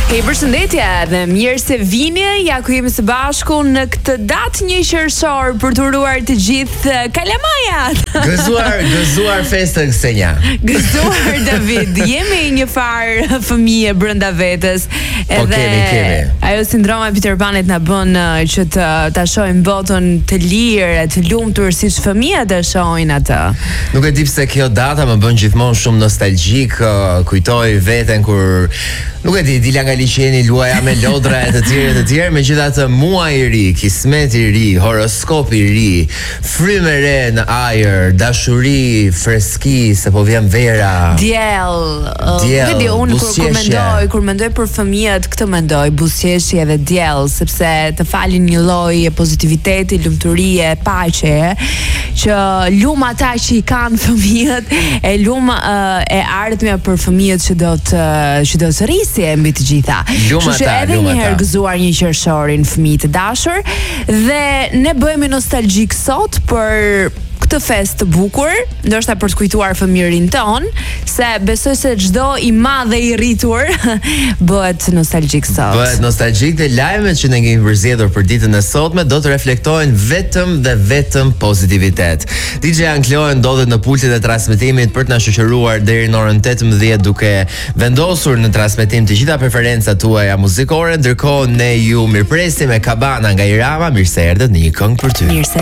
Përshëndetje dhe mirë se vini, ja ku jemi së bashku në këtë datë 1 qershor për të uruar të gjithë kalamajat. Gëzuar festën Ksenja. Gëzuar David, jemi një farë fëmijë brenda vetes. Edhe kemi. Ajo sindroma e Peter Panit na bën që ta shohim botën të lirë, të lumtur siç fëmijët e shohin atë. Nuk e di pse kjo data më bën gjithmonë shumë nostalgjik, kujtoj veten kur nuk e di, dila nga liçeni, luaja me lodra e të tjerë, megjithatë muaj i ri, kismet i ri, horoskop i ri, frymë e re në ajër, dashuri, freski, se po vjen vera. Diell. Unë kur mendoj për fëmijët, këtë mendoj, buzëqeshje dhe diell, sepse të falin një lloj pozitiviteti, lumturie, paqe, që lum ata që i kanë fëmijët, e lum e ardhmja për fëmijët që do të rrisë mbi të gjitha. Kështu edhe një herë gëzuar 1 qershorin fëmijë të dashur dhe ne bëhemi nostalgjik sot për këtë fest të bukur, ndoshta për të kujtuar fëmirin ton, se besoj se çdo i madh dhe i rritur bëhet nostalgjik sot. Bëhet nostalgjik dhe lajmet që ne kemi përzgjedhur për ditën e sotme do të reflektojnë vetëm pozitivitet. DJ Anklo ndodhet në pultet e transmetimit për të na shoqëruar deri në orën 18 duke vendosur në transmetim të gjitha preferencat tuaja muzikore, ndërkohë ne ju mirpresim me Kabana nga Irama. Mirë se erdhët në një këngë për ty.